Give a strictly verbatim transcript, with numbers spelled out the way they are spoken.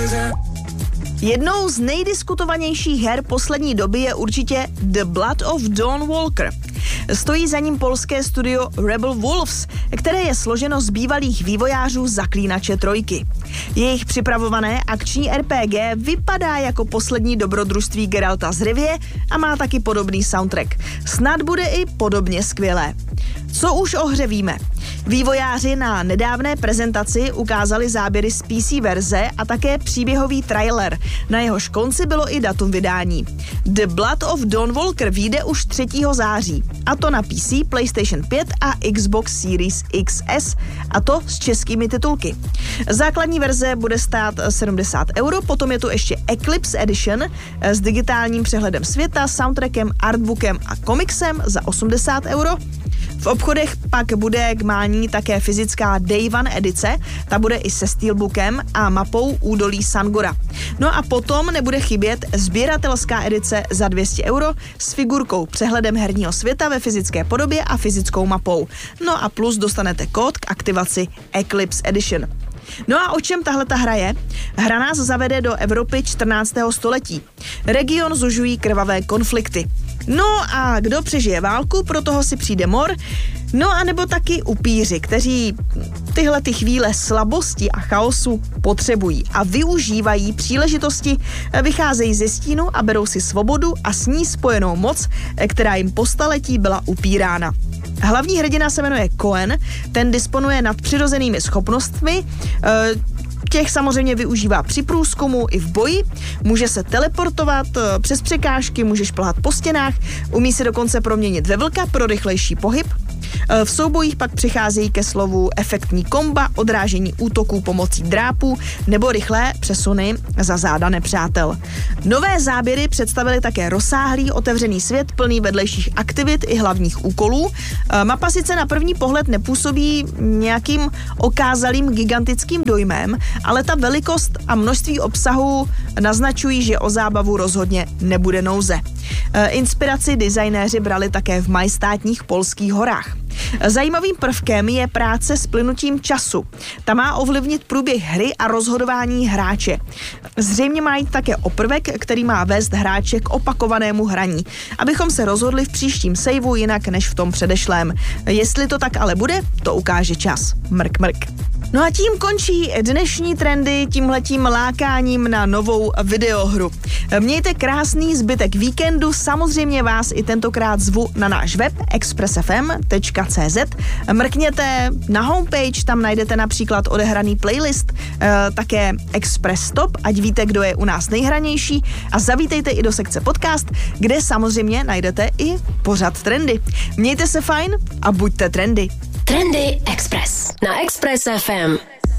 Jednou z nejdiskutovanějších her poslední doby je určitě The Blood of Dawn Walker. Stojí za ním polské studio Rebel Wolves, které je složeno z bývalých vývojářů Zaklínače trojky. Jejich připravované akční er pé gé vypadá jako poslední dobrodružství Geralta z Rivie a má taky podobný soundtrack. Snad bude i podobně skvělé. Co už o hře víme? Vývojáři na nedávné prezentaci ukázali záběry z pé cé verze a také příběhový trailer. Na jehož konci bylo i datum vydání. The Blood of Dawn Walker vyjde už třetího září. A to na pé cé, PlayStation pět a Xbox Series X S. A to s českými titulky. Základní verze bude stát sedmdesát euro, potom je tu ještě Eclipse Edition s digitálním přehledem světa, soundtrackem, artbookem a komiksem za osmdesát euro. V obchodech pak bude k mání také fyzická Day One edice, ta bude i se steelbookem a mapou údolí Sangora. No a potom nebude chybět sběratelská edice za dvě stě euro s figurkou, přehledem herního světa ve fyzické podobě a fyzickou mapou. No a plus dostanete kód k aktivaci Eclipse Edition. No a o čem tahle ta hra je? Hra nás zavede do Evropy čtrnáctého století. Region zužují krvavé konflikty. No a kdo přežije válku, pro toho si přijde mor, no a nebo taky upíři, kteří tyhle ty chvíle slabosti a chaosu potřebují a využívají příležitosti, vycházejí ze stínu a berou si svobodu a s ní spojenou moc, která jim po staletí byla upírána. Hlavní hrdina se jmenuje Cohen, ten disponuje nadpřirozenými schopnostmi, těch samozřejmě využívá při průzkumu i v boji, může se teleportovat přes překážky, může šplhat po stěnách, umí se dokonce proměnit ve vlka pro rychlejší pohyb. V soubojích pak přicházejí ke slovu efektní komba, odrážení útoků pomocí drápů nebo rychlé přesuny za záda nepřátel. Nové záběry představily také rozsáhlý otevřený svět plný vedlejších aktivit i hlavních úkolů. Mapa sice na první pohled nepůsobí nějakým okázalým gigantickým dojmem, ale ta velikost a množství obsahu naznačují, že o zábavu rozhodně nebude nouze. Inspiraci designéři brali také v majestátních polských horách. Zajímavým prvkem je práce s plynutím času. Ta má ovlivnit průběh hry a rozhodování hráče. Zřejmě má jít také o prvek, který má vést hráče k opakovanému hraní, abychom se rozhodli v příštím saveu jinak než v tom předešlém. Jestli to tak ale bude, to ukáže čas. Mrk, mrk. No a tím končí dnešní trendy tímhletím lákáním na novou videohru. Mějte krásný zbytek víkendu, samozřejmě vás i tentokrát zvu na náš web express f m tečka c z. Mrkněte na homepage, tam najdete například odehraný playlist, eh, také Express Stop, ať víte, kdo je u nás nejhranější, a zavítejte i do sekce podcast, kde samozřejmě najdete i pořad trendy. Mějte se fajn a buďte trendy. Trendy Express na Express ef em.